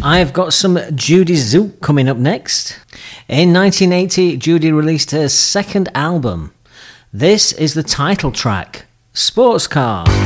I've got some Judy Zook coming up next. In 1980, Judy released her second album. This is the title track, Sports Car.